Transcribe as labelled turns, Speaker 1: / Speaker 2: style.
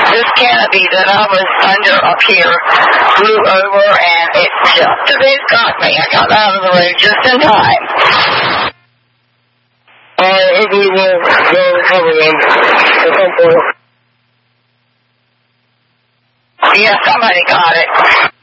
Speaker 1: this canopy that I was under up here blew over, and it just about got me. I got out of the road just in time.
Speaker 2: Hopefully we'll recover them at some point.
Speaker 1: Yeah, somebody got it.